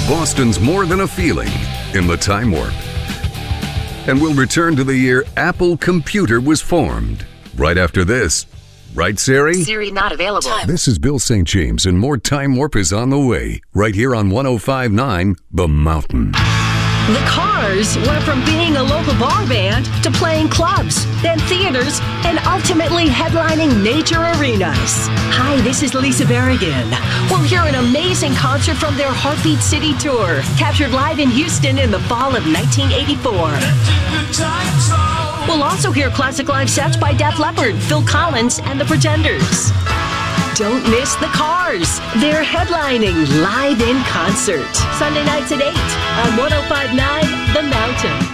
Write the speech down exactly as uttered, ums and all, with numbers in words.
Boston's More Than a Feeling in the Time Warp. And we'll return to the year Apple Computer was formed. Right after this. Right, Siri? Siri not available. Time. This is Bill Saint James, and more Time Warp is on the way. Right here on one oh five point nine The Mountain. The Cars went from being a local bar band to playing clubs, then theaters, and ultimately headlining major arenas. Hi, this is Lisa Berrigan. We'll hear an amazing concert from their Heartbeat City tour, captured live in Houston in the fall of nineteen eighty-four. We'll also hear classic live sets by Def Leppard, Phil Collins, and the Pretenders. Don't miss The Cars. They're headlining live in concert. Sunday nights at eight on one oh five point nine The Mountain.